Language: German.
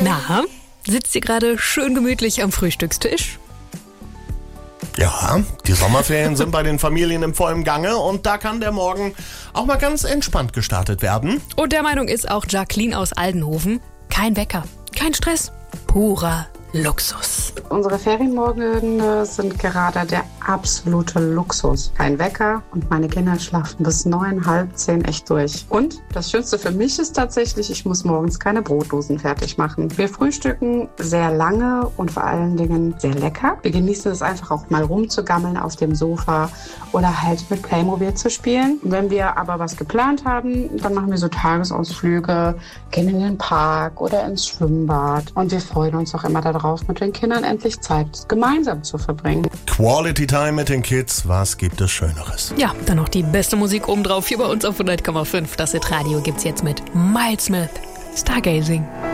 Na, sitzt ihr gerade schön gemütlich am Frühstückstisch? Ja, die Sommerferien sind bei den Familien im vollen Gange und da kann der Morgen auch mal ganz entspannt gestartet werden. Und der Meinung ist auch Jacqueline aus Aldenhoven. Kein Wecker, kein Stress, purer Luxus. Unsere Ferienmorgen sind gerade der absolute Luxus. Kein Wecker und meine Kinder schlafen bis 9, halb 10 echt durch. Und das Schönste für mich ist tatsächlich, ich muss morgens keine Brotdosen fertig machen. Wir frühstücken sehr lange und vor allen Dingen sehr lecker. Wir genießen es einfach auch mal rumzugammeln auf dem Sofa oder halt mit Playmobil zu spielen. Und wenn wir aber was geplant haben, dann machen wir so Tagesausflüge, gehen in den Park oder ins Schwimmbad. Und wir freuen uns auch immer darauf, mit den Kindern endlich Zeit gemeinsam zu verbringen. Quality Time mit den Kids, was gibt es Schöneres? Ja, dann noch die beste Musik obendrauf hier bei uns auf 100,5. Das Hit Radio gibt's jetzt mit Miles Smith, Stargazing.